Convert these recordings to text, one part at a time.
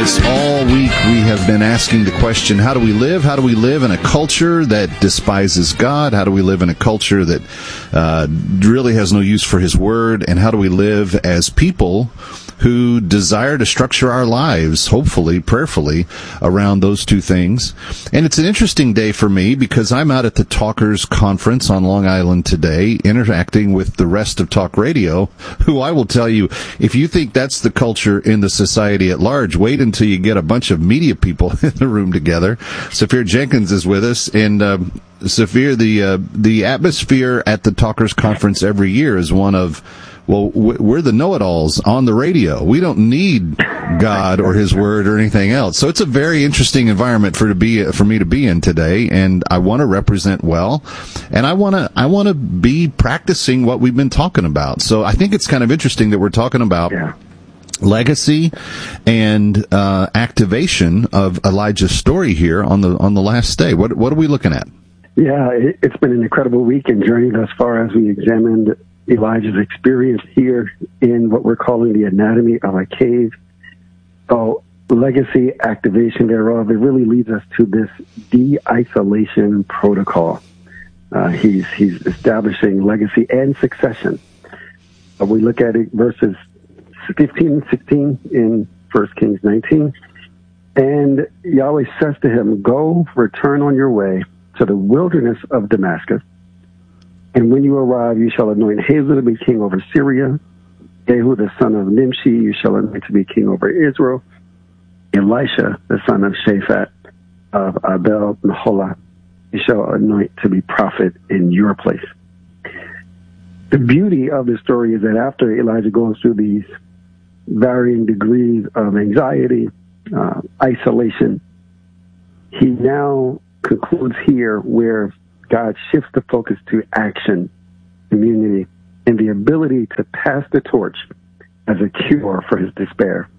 Friends, all week we have been asking the question, how do we live? How do we live in a culture that despises God? How do we live in a culture that really has no use for His Word? And how do we live as people who desire to structure our lives, hopefully, prayerfully, around those two things? And it's an interesting day for me because I'm out at the Talkers Conference on Long Island today, interacting with the rest of Talk Radio, who I will tell you, if you think that's the culture in the society at large, wait until you get a bunch of media people in the room together. Saphir Jenkins is with us, and Saphir, the atmosphere at the Talkers Conference every year is one of, well, we're the know-it-alls on the radio. We don't need God or His Word or anything else. So it's a very interesting environment for me to be in today, and I want to represent well, and I want to be practicing what we've been talking about. So I think it's kind of interesting that we're talking about legacy and activation of Elijah's story here on the last day. What are we looking at? Yeah, it's been an incredible week and journey thus far as we examined Elijah's experience here in what we're calling the anatomy of a cave. So legacy, activation thereof, it really leads us to this de-isolation protocol. He's establishing legacy and succession. We look at it verses 15 and 16 in 1 Kings 19. And Yahweh says to him, "Go, return on your way to the wilderness of Damascus. And when you arrive, you shall anoint Hazael to be king over Syria. Jehu, the son of Nimshi, you shall anoint to be king over Israel. Elisha, the son of Shaphat of Abel Meholah, you shall anoint to be prophet in your place." The beauty of the story is that after Elijah goes through these varying degrees of anxiety, isolation, he now concludes here where God shifts the focus to action, community, and the ability to pass the torch as a cure for his despair.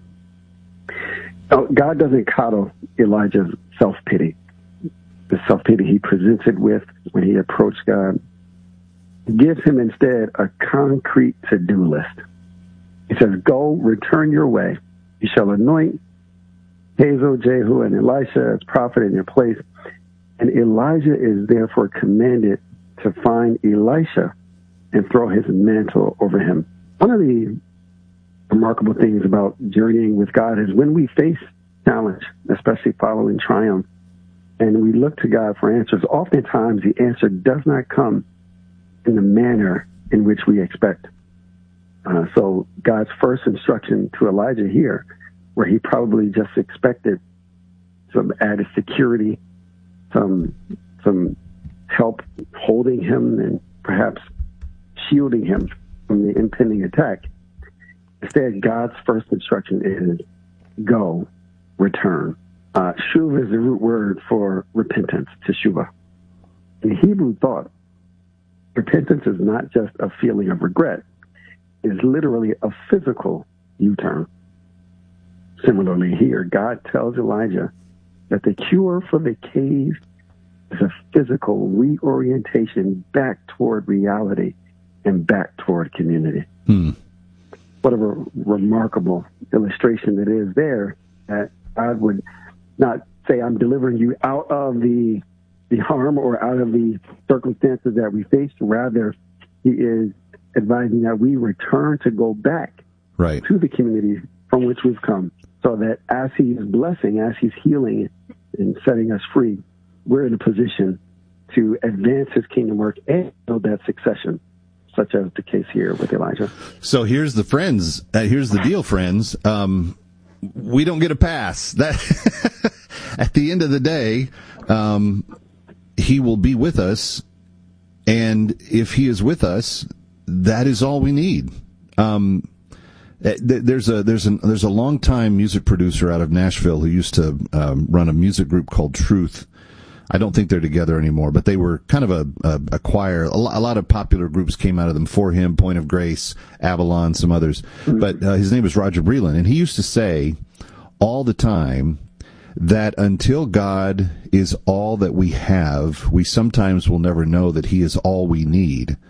Now, God doesn't coddle Elijah's self-pity. The self-pity he presents it with when he approached God. He gives him instead a concrete to-do list. He says, "Go, return your way. You shall anoint Hazael, Jehu, and Elisha as prophet in your place." And Elijah is therefore commanded to find Elisha and throw his mantle over him. One of the remarkable things about journeying with God is when we face challenge, especially following triumph, and we look to God for answers, oftentimes the answer does not come in the manner in which we expect. So God's first instruction to Elijah here, where he probably just expected some added security, some help holding him and perhaps shielding him from the impending attack. Instead, God's first instruction is, "Go, return." Shuv is the root word for repentance, teshuvah. In Hebrew thought, repentance is not just a feeling of regret. It is literally a physical U-turn. Similarly here, God tells Elijah that the cure for the cave is a physical reorientation back toward reality and back toward community. What a remarkable illustration it is there, that God would not say, "I'm delivering you out of the harm or out of the circumstances that we face." Rather, he is advising that we return to go back to the community from which we've come, so that as he is blessing, as he's healing and setting us free, we're in a position to advance his kingdom work and build that succession, such as the case here with Elijah. So here's the deal, friends. We don't get a pass. That at the end of the day, he will be with us, and if he is with us, that is all we need. There's a longtime music producer out of Nashville who used to run a music group called Truth. I don't think they're together anymore, but they were kind of a choir. A lot of popular groups came out of them For Him, Point of Grace, Avalon, some others. But his name is Roger Breland, and he used to say all the time that until God is all that we have, we sometimes will never know that He is all we need.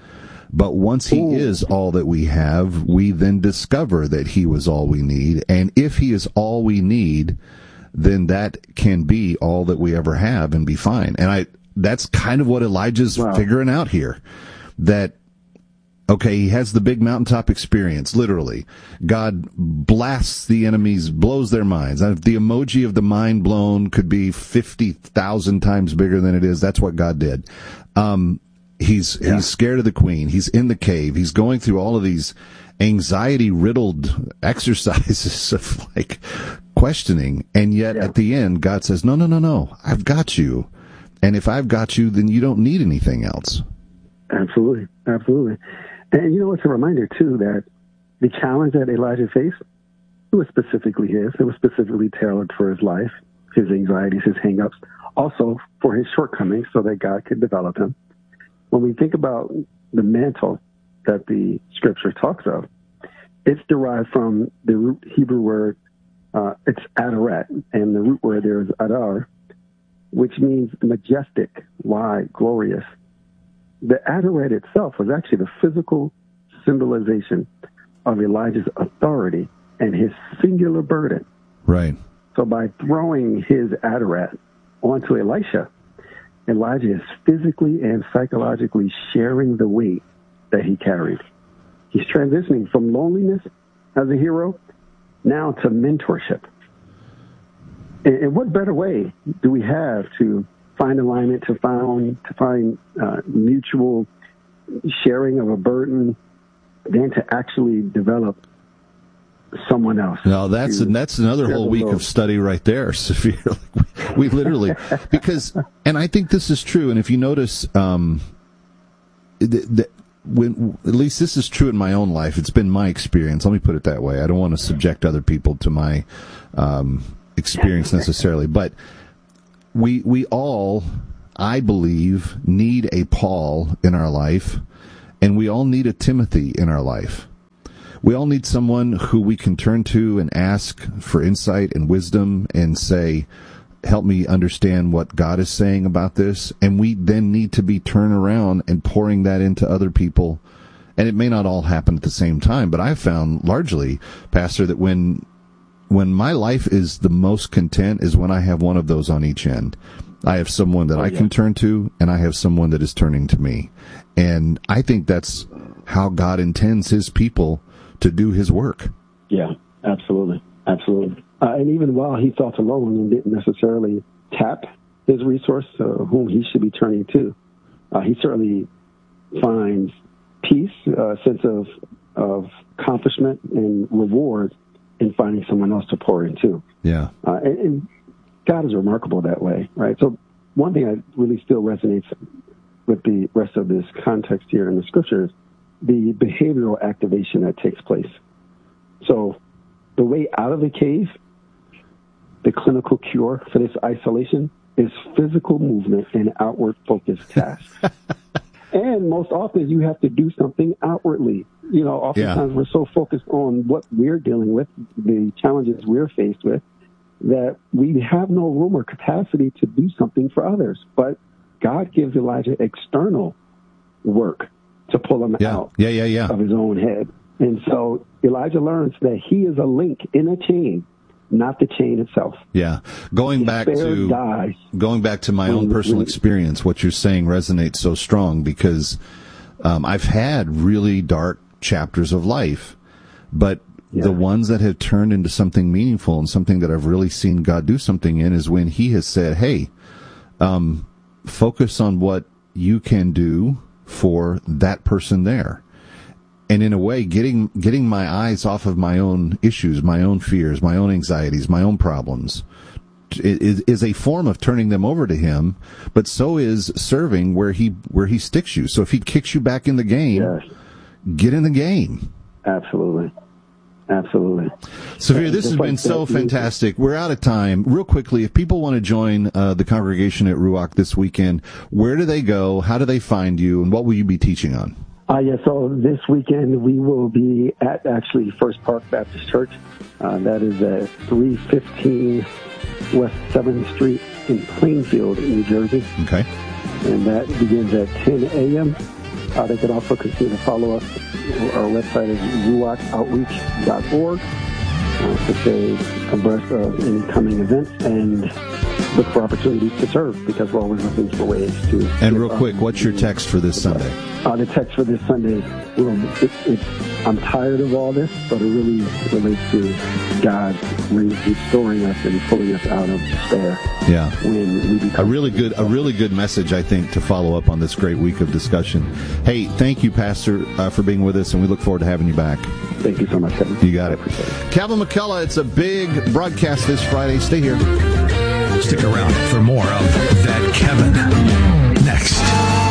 But once he is all that we have, we then discover that he was all we need. And if he is all we need, then that can be all that we ever have and be fine. And that's kind of what Elijah's figuring out here. That, okay, he has the big mountaintop experience, literally. God blasts the enemies, blows their minds. If the emoji of the mind blown could be 50,000 times bigger than it is, that's what God did. He's scared of the queen. He's in the cave. He's going through all of these anxiety-riddled exercises of, like, questioning. And yet, at the end, God says, no, I've got you. And if I've got you, then you don't need anything else. Absolutely. Absolutely. And, it's a reminder, too, that the challenge that Elijah faced, it was specifically his. It was specifically tailored for his life, his anxieties, his hang-ups, also for his shortcomings so that God could develop him. When we think about the mantle that the scripture talks of, it's derived from the root Hebrew word, it's adoret, and the root word there is adar, which means majestic, wide, glorious. The adoret itself was actually the physical symbolization of Elijah's authority and his singular burden. Right. So by throwing his adoret onto Elisha, Elijah is physically and psychologically sharing the weight that he carried. He's transitioning from loneliness as a hero now to mentorship. And what better way do we have to find alignment, to find mutual sharing of a burden, than to actually develop someone else? No, that's another whole week of study right there, Safir. We literally, because, and I think this is true, and if you notice, when at least this is true in my own life, it's been my experience. Let me put it that way. I don't want to subject other people to my experience necessarily, but we all, I believe, need a Paul in our life, and we all need a Timothy in our life. We all need someone who we can turn to and ask for insight and wisdom and say, help me understand what God is saying about this. And we then need to be turning around and pouring that into other people. And it may not all happen at the same time, but I've found largely, Pastor, that when my life is the most content is when I have one of those on each end. I have someone that I can turn to, and I have someone that is turning to me. And I think that's how God intends his people to do his work. Yeah, absolutely. Absolutely. And even while he felt alone and didn't necessarily tap his resource, whom he should be turning to, he certainly finds peace, a sense of accomplishment and reward in finding someone else to pour into. Yeah. And God is remarkable that way, right? So one thing that really still resonates with the rest of this context here in the scriptures, the behavioral activation that takes place. So the way out of the cave, the clinical cure for this isolation is physical movement and outward focused tasks. And most often you have to do something outwardly. Oftentimes we're so focused on what we're dealing with, the challenges we're faced with, that we have no room or capacity to do something for others. But God gives Elijah external work to pull him out of his own head. And so Elijah learns that he is a link in a chain, not the chain itself. Yeah. Going back to my own personal experience, what you're saying resonates so strong because I've had really dark chapters of life, but the ones that have turned into something meaningful and something that I've really seen God do something in is when he has said, hey, focus on what you can do for that person there. And in a way, getting my eyes off of my own issues, my own fears, my own anxieties, my own problems is a form of turning them over to him, but so is serving where he sticks you. So if he kicks you back in the game, get in the game. Absolutely. Safir, this has been so fantastic. We're out of time. Real quickly, if people want to join the congregation at Ruach this weekend, where do they go? How do they find you? And what will you be teaching on? So this weekend we will be at actually First Park Baptist Church. That is at 315 West 7th Street in Plainfield, New Jersey. Okay. And that begins at 10 a.m. They can also continue to follow us. Our website is ruachoutreach.org to stay abreast of any coming events and look for opportunities to serve, because we're always looking for ways to... And real quick, what's your text for this Sunday? The text for this Sunday, I'm tired of all this, but it really relates to God restoring us and pulling us out of despair. Yeah, when we become a really good message, I think, to follow up on this great week of discussion. Hey, thank you, Pastor, for being with us, and we look forward to having you back. Thank you so much, Kevin. You got it. Calvin McCullough, it's a big broadcast this Friday. Stay here. Stick around for more of That Kevin next.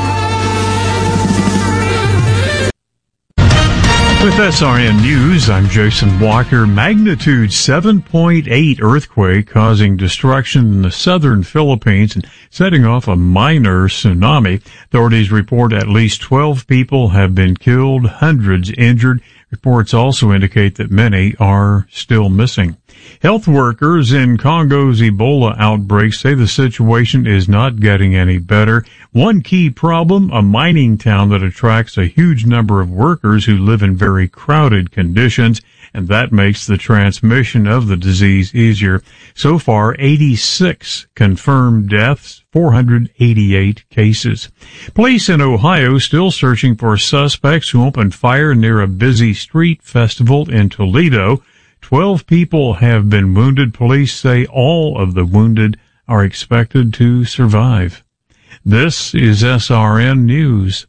With SRN News, I'm Jason Walker. Magnitude 7.8 earthquake causing destruction in the southern Philippines and setting off a minor tsunami. Authorities report at least 12 people have been killed, hundreds injured. Reports also indicate that many are still missing. Health workers in Congo's Ebola outbreak say the situation is not getting any better. One key problem, a mining town that attracts a huge number of workers who live in very crowded conditions, and that makes the transmission of the disease easier. So far, 86 confirmed deaths, 488 cases. Police in Ohio still searching for suspects who opened fire near a busy street festival in Toledo. 12 people have been wounded. Police say all of the wounded are expected to survive. This is SRN News.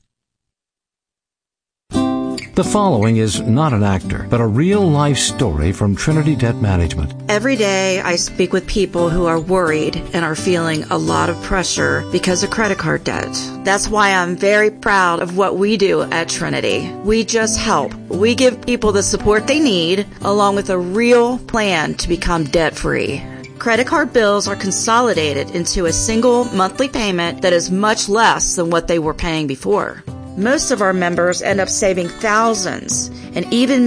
The following is not an actor, but a real-life story from Trinity Debt Management. Every day I speak with people who are worried and are feeling a lot of pressure because of credit card debt. That's why I'm very proud of what we do at Trinity. We just help. We give people the support they need, along with a real plan to become debt-free. Credit card bills are consolidated into a single monthly payment that is much less than what they were paying before. Most of our members end up saving thousands and even